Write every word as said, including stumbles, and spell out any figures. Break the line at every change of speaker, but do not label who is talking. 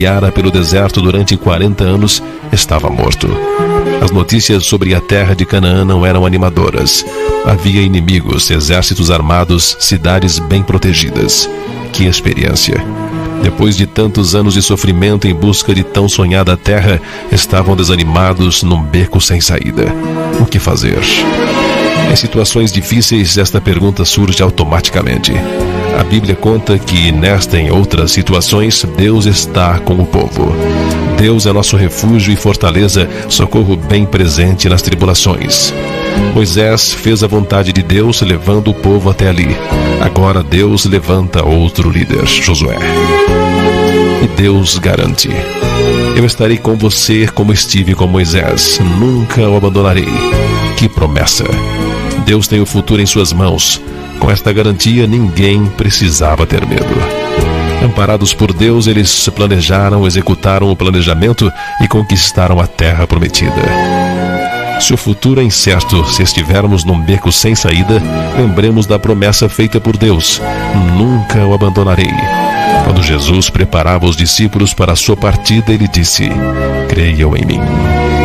guiara pelo deserto durante quarenta anos, estava morto. As notícias sobre a terra de Canaã não eram animadoras. Havia inimigos, exércitos armados, cidades bem protegidas. Que experiência! Depois de tantos anos de sofrimento em busca de tão sonhada terra, estavam desanimados num beco sem saída. O que fazer? Em situações difíceis, esta pergunta surge automaticamente. A Bíblia conta que, nesta e em outras situações, Deus está com o povo. Deus é nosso refúgio e fortaleza, socorro bem presente nas tribulações. Moisés fez a vontade de Deus, levando o povo até ali. Agora Deus levanta outro líder, Josué. E Deus garante: eu estarei com você como estive com Moisés, nunca o abandonarei. Que promessa! Deus tem o futuro em suas mãos. Com esta garantia, ninguém precisava ter medo. Amparados por Deus, eles planejaram, executaram o planejamento e conquistaram a terra prometida. Se o futuro é incerto, se estivermos num beco sem saída, lembremos da promessa feita por Deus: nunca o abandonarei. Quando Jesus preparava os discípulos para a sua partida, ele disse: creiam em mim.